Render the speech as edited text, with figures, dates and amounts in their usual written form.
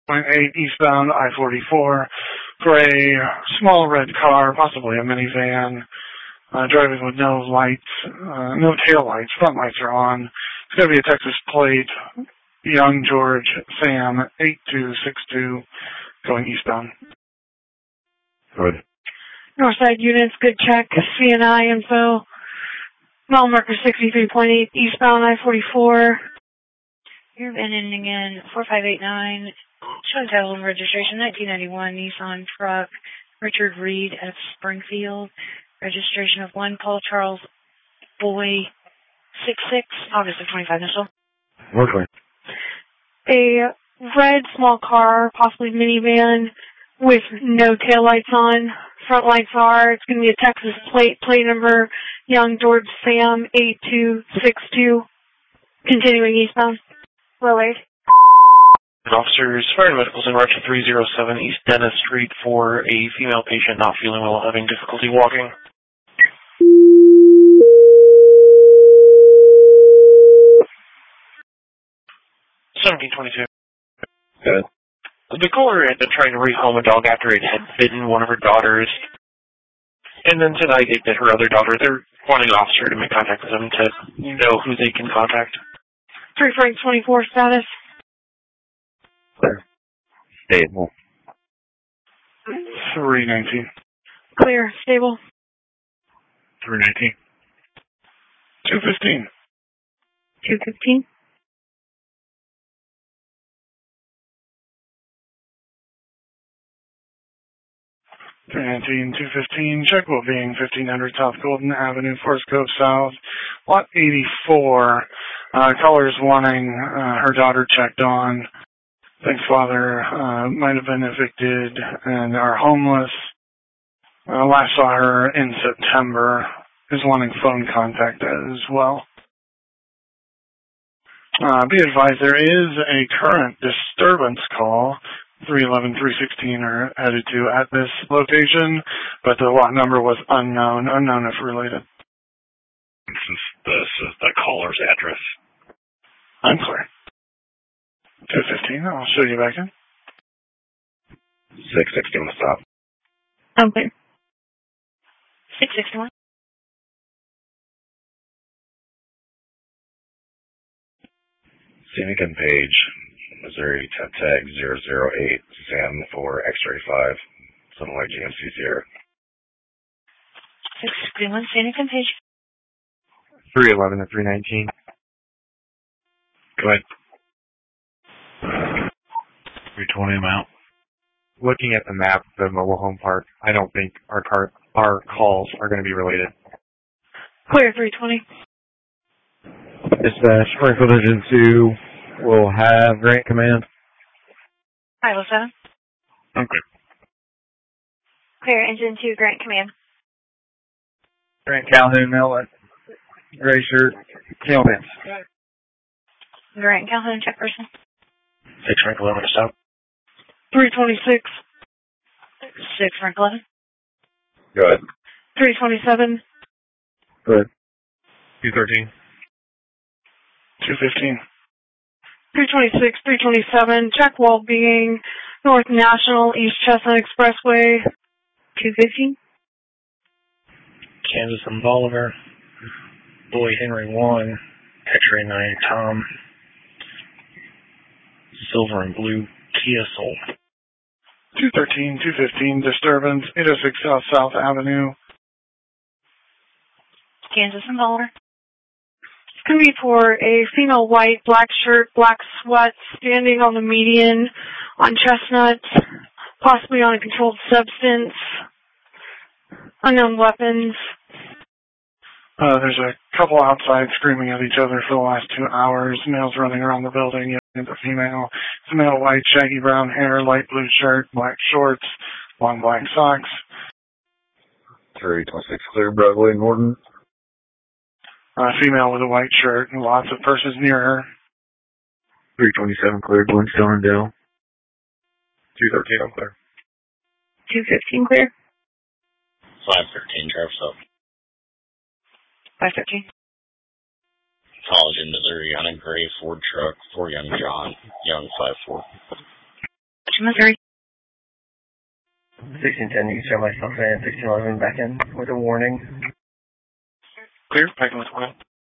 eastbound I-44 for a small red car, possibly a minivan, driving with no lights, no tail lights. Front lights are on. It's going to be a Texas plate. Young George Sam 8262 going eastbound. Good. Northside units, good check. CNI info. Mile marker 63.8 eastbound I-44. You're ending in 4589. Showing title and registration 1991 Nissan truck. Richard Reed at Springfield. Registration of 1 Paul Charles Boy 66. August of 25 initial. Working. A red small car, possibly minivan, with no taillights on. Front lights are. It's going to be a Texas plate number, Young George Sam 8262. Continuing eastbound. Row 8. Officers, fire and medicals in Roger 307 East Dennis Street for a female patient not feeling well, having difficulty walking. Good. The caller had been trying to rehome a dog after it had bitten one of her daughters. And then tonight they bit her other daughter. They're wanting an officer to make contact with them to know who they can contact. 3 Frank 24 status. Clear. Stable. 319. Clear. Stable. 319. 215. 215. 319, 215, check well being 1500 South Golden Avenue, Forest Cove South, lot 84. Caller's wanting her daughter checked on. Thinks father might have been evicted and are homeless. Last saw her in September. Is wanting phone contact as well. Be advised there is a current disturbance call. 311, 316 are headed to at this location, but the lot number was unknown if related. This is the caller's address. I'm clear. 215, I'll show you back in. 661 stop. I'm clear. 661. Scenic and Page, Missouri, tag 008, Sam for X-ray 5, something like GMC Sierra. 661, Scenic and Page. 311 to 319. Go ahead. 320 amount. Looking at the map, the mobile home park, I don't think our calls are going to be related. Clear 320. Dispatch, Springfield Engine 2 will have Grant Command. 507. Okay. Clear Engine 2, Grant Command. Grant Calhoun, Miller, gray shirt, tail vents. Grant Calhoun, check person. 6 Frank 11 to stop. 326. 6 Frank 11. Good. 327. Good. 213. 215. 326, 327, check well-being, North National, East Chestnut Expressway, 215. Kansas and Bolivar. Boy Henry 1. X-ray 9 Tom. Silver and blue Kia Soul. 213, 215, disturbance, 806 South Avenue. Kansas and Bolivar. It's going to be for a female white, black shirt, black sweats, standing on the median on Chestnut, possibly on a controlled substance, unknown weapons. There's a couple outside screaming at each other for the last 2 hours. Males running around the building. The female. It's a male white, shaggy brown hair, light blue shirt, black shorts, long black socks. 326 clear, Broadway, Norton. Female with a white shirt and lots of purses near her. 327 clear, Glenstone and Dale. 213, I'm clear. 215 clear. 513, drive up. 513. College in Missouri on a gray Ford truck for young John, young 5'4". Missouri. 1610, you can show myself in. 1611 back in with a warning. Clear, back in with warning.